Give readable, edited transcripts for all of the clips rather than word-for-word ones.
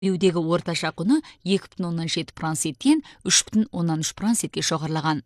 Еудегі орташа құны 2,7 проценттен 3,3 процентке жоғарылаған.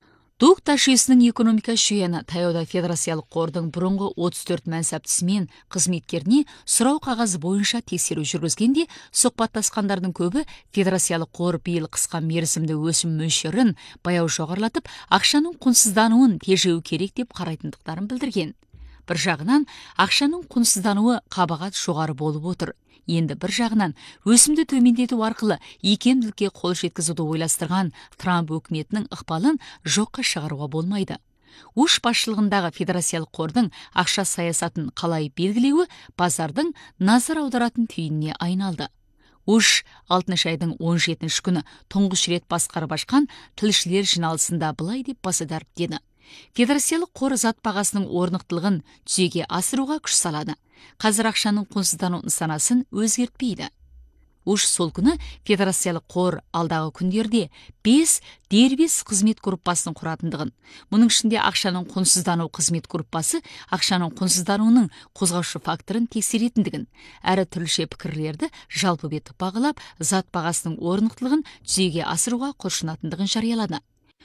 Тук ташуысының экономика жүйені таяуда Федерациялық қордың бұрынғы 34 мәнсаптысы мен қызметкеріне сұрау қағазы бойынша тексеру жүргізгенде, сұхбаттасқандардың көбі Федерациялық қор биыл қысқа мерзімді өсім мөлшерін баяу жоғарылатып, ақшаның құнсыздануын тежеу керек деп қарайтындықтарын білдірген. Бір жағынан, ақшаның құнсыздануы қабағат жоғары болып отыр. Енді бір жағынан, өсімді төмендету арқылы икемділікке қол жеткізуді ойластырған Трамп өкіметінің ықпалын жоққа шығаруға болмайды. Уш басшылығындағы Федерациялық қордың ақша саясатын қалай белгілеуі базардың назар аударатын түйініне айналды. Уш 6 айдың 17 күні тұңғыш рет басқарып ашқан тілшілер жиналысында былай деп баса дәріптеді. Федерациялық қор зат бағасының орнықтылығын жүзеге асыруға күш салады. Қазір ақшаның құнсыздану нысанасын өзгертпейді. Уш сол күні Федерациялық қор алдағы күндерде 5 дербес қызмет группасын құратындығын, мұның ішінде ақшаның құнсыздану қызмет группасы ақшаның құнсыздануының қозғаушы факторын тексеретіндігін, әрі түрліше пікірлерді жалпы беттік бағалап, зат бағасының орнықтылығын жүзеге асыруға құлшынатындығын жариялады.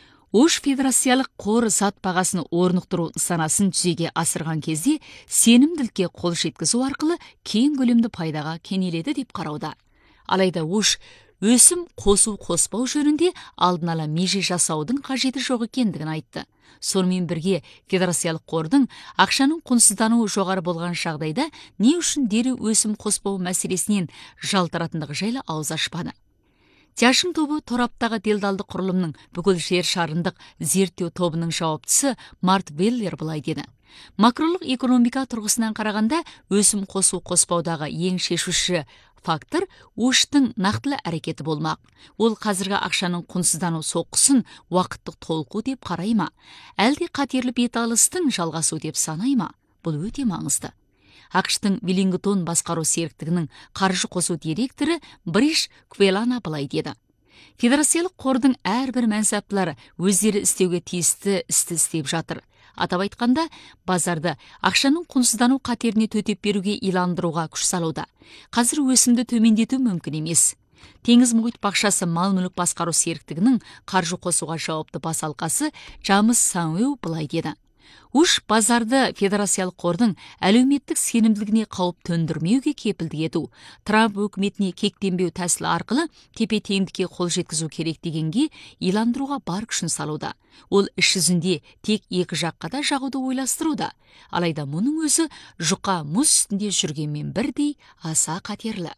Уш Федерациялық қор зат бағасын орнықтыру нысанасын жүзеге асырған кезде сенімділікке қол жеткізу арқылы кең көлемді пайдаға кенеледі деп қарауда. Алайда Уш өсім қосу-қоспау жөнінде алдын ала меже жасаудың қажеті жоқ екендігін айтты. Сонымен бірге Федерациялық қордың ақшаның құнсыздануы жоғары болған жағдайда не үшін дереу өсім қоспау мәселесінен жалтыратындығы жайлы ауыз ашпады. Тяшың тобы тораптағы делдалды құрылымның бүкіл жер шарындық зерттеу тобының жауаптысы Март Веллер былай деді. Макролық экономика тұрғысынан қарағанда өсім қосу-қоспаудағы ең шешуші фактор Уштың нақтылы әрекеті болмақ. Ол қазіргі ақшаның құнсыздану соққысын уақыттық толқу деп қарай ма, әлде қатерлі беталыстың жалғасу деп санай ма? Бұл өте маңызды. ақш-тың Веллингтон басқару серіктігінің қаржы қосу директоры Бриш Квелана былай деді. Федерациялық қордың әрбір мәнсаптылары өздері істеуге тиісті істі істеп жатыр. Атап айтқанда, базарды ақшаның құнсыздану қатеріне төтеп беруге иландыруға күш салуда. Қазір өсімді төмендету мүмкін емес. Теңіз мұхит бақшасы мал-мүлік басқару серіктігінің қаржы қосуға жауапты бас алқасы Джамс Сануэу былай деді. Уш базарды Федерациялық қордың әлеуметтік сенімділігіне қауіп төндірмеуге кепілдік ету, Трамп өкіметіне кектенбеу тәсілі арқылы тепе-теңдікке қол жеткізу керек дегенге иландыруға бар күшін салуда. Ол іс жүзінде тек екі жаққа да жағуды ойластыруда. Алайда мұның өзі жұқа мұз үстінде жүргенмен бірдей аса қатерлі.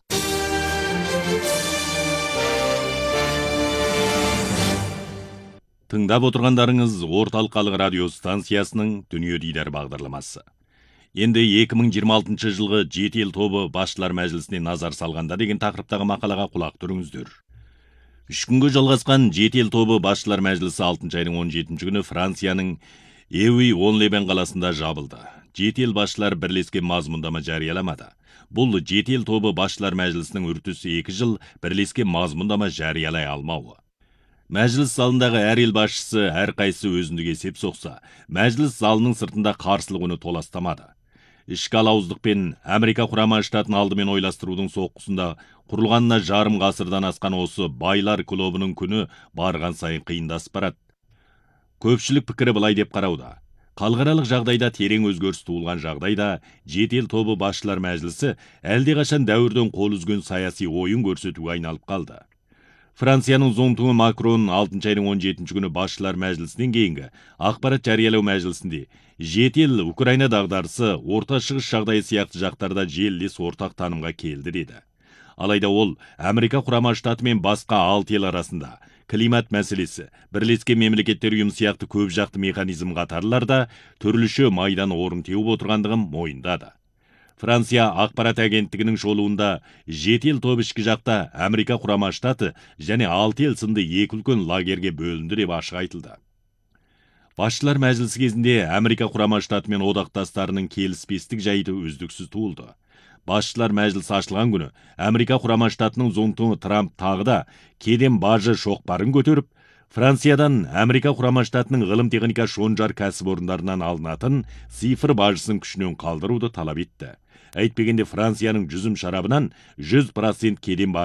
Тыңдап отырғандарыңыз орталық халық радио станциясының Дүние Дидар бағдарламасы. Енді 2026 жылғы жеті ел тобы басшылар мәжілісіне назар салғанда деген тақырыптағы мақалаға құлақ түріңіздер. 3 күнге жалғасқан жеті ел тобы басшылар мәжілісі 6 айдың 17 күні Францияның Эуи-Онлебен қаласында жабылды. Жеті ел басшылар бірлескен мазмұндама жарияламады. Бұл жеті ел тобы басшылар мәжілісінің үрдісі 2 жыл бірлескен мазмұндама жариялай алмауы. Мәжіліс залындағы әр ел басшысы әрқайсысы өзіндік есеп соқса, мәжіліс залының сыртында қарсылық үні толастамады. Ішкі алауыздықпен Америка құрама штатын алдымен ойластырудың соққысында құрылғанына жарым ғасырдан асқан осы байлар клубының күні барған сайын қиындасып барады. Көпшілік пікірі былай деп қарауда. Халықаралық жағдайда терең өзгеріс туылған жағдайда жеті ел тобы басшылар мәжілісі әлдеқашан дәуірден қол үзген саяси ойын көрсетуге айналып қалды. Францияның зонтуы Макрон 6 айдың 17 күні басшылар мәжілісінен кейінгі ақпарат жариялау мәжілісінде жеті ел Украина дағдарысы, орта шығыс жағдайы сияқты жақтарда желілес ортақ танымға келді деді. Алайда ол Америка құрама штаты мен басқа 6 ел арасында климат мәселесі, бірлескен мемлекеттер ұйымы сияқты көп жақты механизм қатарларда түрліше майдан орын теуіп отырғандығын мойындады. Франция ақпарат агенттігінің шолуында жеті ел тобы ішкі жақта Америка құрама штаты және 6 ел сынды екі үлкен лагерге бөлінді деп ашық айтылды. Басшылар мәжілісі кезінде Америка құрама штаты мен одақтастарының келіспестік жайты үздіксіз туылды. Басшылар мәжілісі ашылған күні Америка құрама штатының зонтуы Трамп тағы да кеден бажы шоқпарын көтеріп, Франциядан Америка құрама штатының ғылым техника шонжар кәсіпорындарынан алынатын цифр бажысын күшінен қалдыруды талап етті. Әйтпегенде Францияның жүзім шарабынан 100% кеден